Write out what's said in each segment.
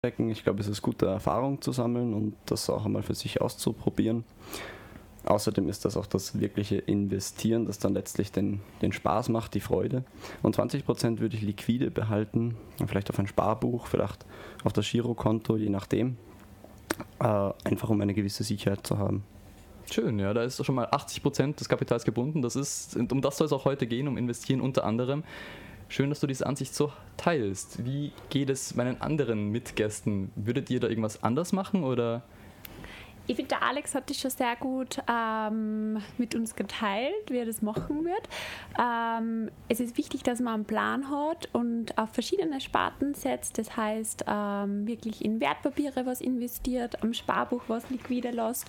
Ich glaube, es ist gut, Erfahrung zu sammeln und das auch einmal für sich auszuprobieren. Außerdem ist das auch das wirkliche Investieren, das dann letztlich den Spaß macht, die Freude. Und 20% würde ich liquide behalten, vielleicht auf ein Sparbuch, vielleicht auf das Girokonto, je nachdem. Einfach um eine gewisse Sicherheit zu haben. Schön, ja, da ist schon mal 80% des Kapitals gebunden. Um das soll es auch heute gehen, um Investieren unter anderem. Schön, dass du diese Ansicht so teilst. Wie geht es meinen anderen Mitgästen? Würdet ihr da irgendwas anders machen oder? Ich finde, der Alex hat das schon sehr gut mit uns geteilt, wie er das machen wird. Es ist wichtig, dass man einen Plan hat und auf verschiedene Sparten setzt. Das heißt, wirklich in Wertpapiere was investiert, am Sparbuch was liquide lässt.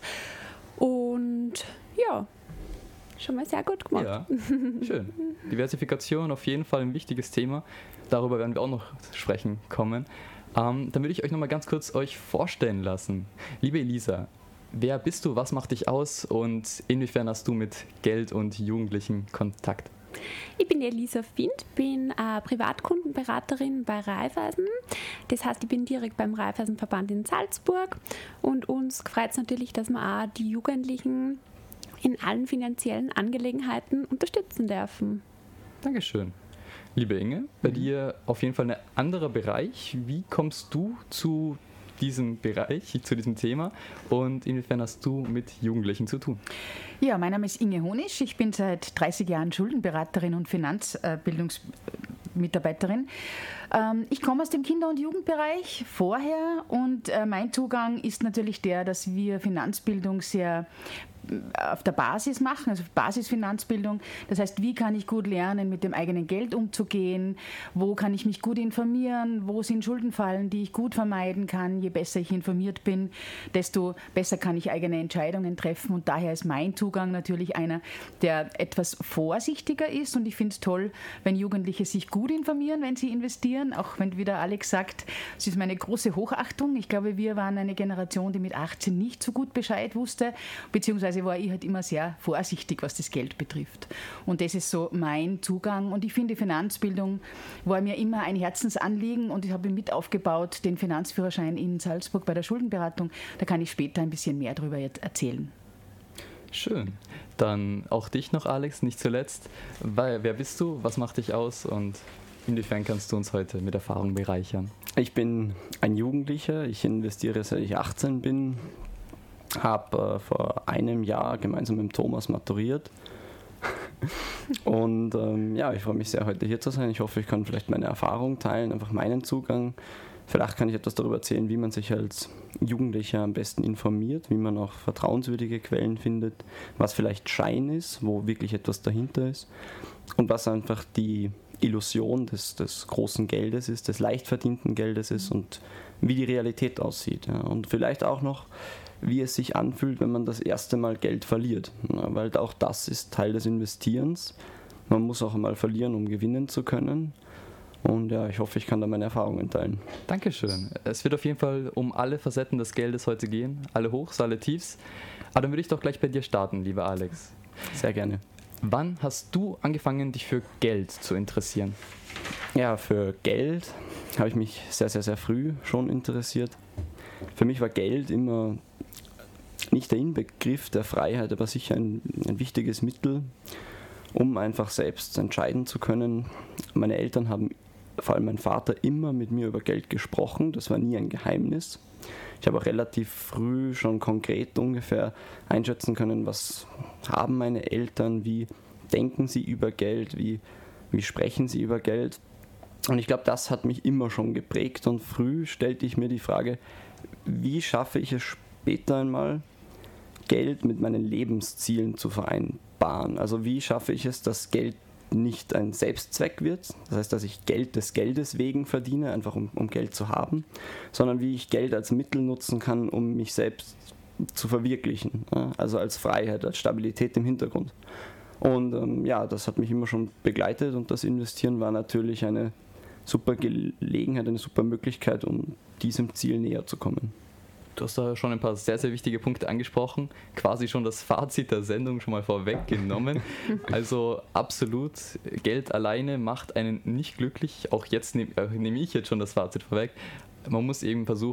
Und ja, schon mal sehr gut gemacht. Ja, schön. Diversifikation auf jeden Fall ein wichtiges Thema. Darüber werden wir auch noch sprechen kommen. Dann würde ich euch nochmal ganz kurz euch vorstellen lassen. Liebe Elisa, wer bist du, was macht dich aus und inwiefern hast du mit Geld und Jugendlichen Kontakt? Ich bin Elisa Find, bin Privatkundenberaterin bei Raiffeisen. Das heißt, ich bin direkt beim Raiffeisenverband in Salzburg und uns freut es natürlich, dass wir auch die Jugendlichen in allen finanziellen Angelegenheiten unterstützen dürfen. Dankeschön. Liebe Inge, bei dir auf jeden Fall ein anderer Bereich. Wie kommst du zu diesem Bereich, zu diesem Thema und inwiefern hast du mit Jugendlichen zu tun? Ja, mein Name ist Inge Honisch. Ich bin seit 30 Jahren Schuldenberaterin und Finanzbildungsmitarbeiterin. Ich komme aus dem Kinder- und Jugendbereich vorher und mein Zugang ist natürlich der, dass wir Finanzbildung sehr auf der Basis machen, also Basisfinanzbildung. Das heißt, wie kann ich gut lernen, mit dem eigenen Geld umzugehen? Wo kann ich mich gut informieren? Wo sind Schuldenfallen, die ich gut vermeiden kann? Je besser ich informiert bin, desto besser kann ich eigene Entscheidungen treffen. Und daher ist mein Zugang natürlich einer, der etwas vorsichtiger ist. Und ich finde es toll, wenn Jugendliche sich gut informieren, wenn sie investieren. Auch wenn wieder Alex sagt, es ist meine große Hochachtung. Ich glaube, wir waren eine Generation, die mit 18 nicht so gut Bescheid wusste, beziehungsweise war ich halt immer sehr vorsichtig, was das Geld betrifft. Und das ist so mein Zugang. Und ich finde, Finanzbildung war mir immer ein Herzensanliegen und ich habe mit aufgebaut, den Finanzführerschein in Salzburg bei der Schuldenberatung. Da kann ich später ein bisschen mehr darüber erzählen. Schön. Dann auch dich noch, Alex, nicht zuletzt. Wer bist du? Was macht dich aus? Und inwiefern kannst du uns heute mit Erfahrung bereichern? Ich bin ein Jugendlicher. Ich investiere, seit ich 18 bin. Habe vor einem Jahr gemeinsam mit Thomas maturiert und ich freue mich sehr, heute hier zu sein. Ich hoffe, ich kann vielleicht meine Erfahrung teilen, einfach meinen Zugang. Vielleicht kann ich etwas darüber erzählen, wie man sich als Jugendlicher am besten informiert, wie man auch vertrauenswürdige Quellen findet, was vielleicht Schein ist, wo wirklich etwas dahinter ist und was einfach die Illusion des großen Geldes ist, des leicht verdienten Geldes ist und wie die Realität aussieht. Ja. Und vielleicht auch noch, wie es sich anfühlt, wenn man das erste Mal Geld verliert. Ja, weil auch das ist Teil des Investierens. Man muss auch einmal verlieren, um gewinnen zu können. Und ja, ich hoffe, ich kann da meine Erfahrungen teilen. Dankeschön. Es wird auf jeden Fall um alle Facetten des Geldes heute gehen. Alle Hochs, alle Tiefs. Aber dann würde ich doch gleich bei dir starten, lieber Alex. Sehr gerne. Wann hast du angefangen, dich für Geld zu interessieren? Ja, für Geld habe ich mich sehr, sehr, sehr früh schon interessiert. Für mich war Geld immer nicht der Inbegriff der Freiheit, aber sicher ein wichtiges Mittel, um einfach selbst entscheiden zu können. Meine Eltern haben, vor allem mein Vater, immer mit mir über Geld gesprochen. Das war nie ein Geheimnis. Ich habe auch relativ früh schon konkret ungefähr einschätzen können, was haben meine Eltern, wie denken sie über Geld, wie sprechen sie über Geld. Und ich glaube, das hat mich immer schon geprägt und früh stellte ich mir die Frage, wie schaffe ich es später einmal, Geld mit meinen Lebenszielen zu vereinbaren. Also wie schaffe ich es, dass Geld nicht ein Selbstzweck wird, das heißt, dass ich Geld des Geldes wegen verdiene, einfach um Geld zu haben, sondern wie ich Geld als Mittel nutzen kann, um mich selbst zu verwirklichen, also als Freiheit, als Stabilität im Hintergrund. Und das hat mich immer schon begleitet und das Investieren war natürlich eine super Gelegenheit, eine super Möglichkeit, um diesem Ziel näher zu kommen. Du hast da schon ein paar sehr, sehr wichtige Punkte angesprochen, quasi schon das Fazit der Sendung schon mal vorweggenommen. Also absolut, Geld alleine macht einen nicht glücklich, auch jetzt nehme ich jetzt schon das Fazit vorweg. man muss eben versuchen,